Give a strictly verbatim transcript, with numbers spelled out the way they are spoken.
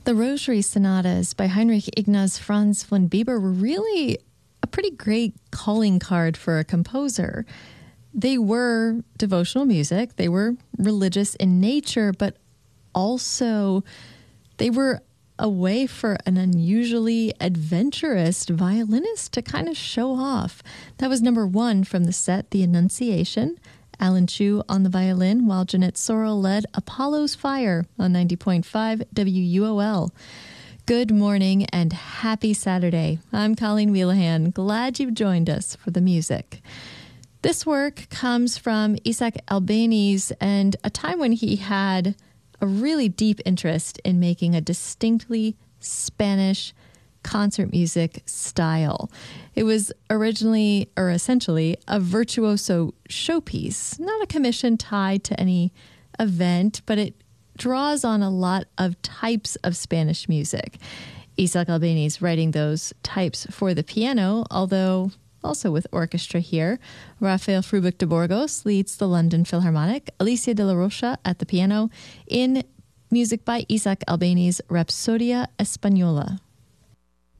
The Rosary Sonatas by Heinrich Ignaz Franz von Bieber were really a pretty great calling card for a composer. They were devotional music, they were religious in nature, but also they were a way for an unusually adventurous violinist to kind of show off. That was number one from the set, The Annunciation. Alan Chu on the violin, while Jeanette Sorrell led Apollo's Fire on ninety point five W U O L. Good morning and happy Saturday. I'm Colleen Wheelahan. Glad you've joined us for the music. This work comes from Isaac Albéniz and a time when he had a really deep interest in making a distinctly Spanish concert music style. It was originally, or essentially, a virtuoso showpiece, not a commission tied to any event, but it draws on a lot of types of Spanish music. Isaac Albéniz writing those types for the piano, although also with orchestra here. Rafael Frubic de Burgos leads the London Philharmonic, Alicia de la Rocha at the piano, in music by Isaac Albéniz, Rapsodia Española.